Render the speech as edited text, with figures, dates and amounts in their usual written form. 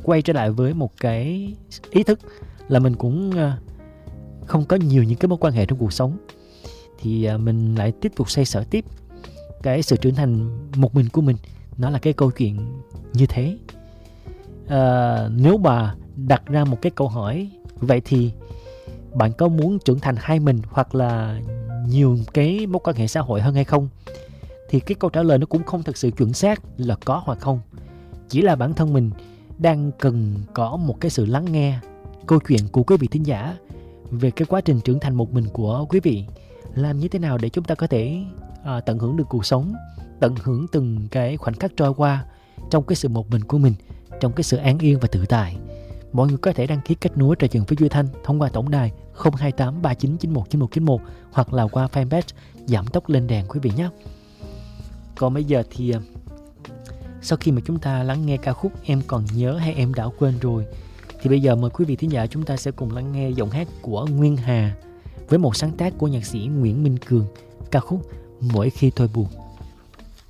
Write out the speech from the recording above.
quay trở lại với một cái ý thức là mình cũng không có nhiều những cái mối quan hệ trong cuộc sống, thì mình lại tiếp tục xoay sở tiếp cái sự trưởng thành một mình của mình. Nó là cái câu chuyện như thế. Nếu mà đặt ra một cái câu hỏi, vậy thì bạn có muốn trưởng thành hai mình hoặc là nhiều cái mối quan hệ xã hội hơn hay không, thì cái câu trả lời nó cũng không thật sự chuẩn xác là có hoặc không. Chỉ là bản thân mình đang cần có một cái sự lắng nghe câu chuyện của quý vị thính giả về cái quá trình trưởng thành một mình của quý vị. Làm như thế nào để chúng ta có thể tận hưởng được cuộc sống, tận hưởng từng cái khoảnh khắc trôi qua trong cái sự một mình của mình, trong cái sự an yên và tự tại. Mọi người có thể đăng ký kết nối trò chuyện với Duy Thanh thông qua tổng đài 028 3991 9191 hoặc là qua fanpage Giảm Tốc Lên Đèn quý vị nhé. Còn bây giờ thì sau khi mà chúng ta lắng nghe ca khúc Em Còn Nhớ Hay Em Đã Quên Rồi, thì bây giờ mời quý vị thính giả chúng ta sẽ cùng lắng nghe giọng hát của Nguyên Hà với một sáng tác của nhạc sĩ Nguyễn Minh Cường, ca khúc Mỗi Khi Tôi Buồn.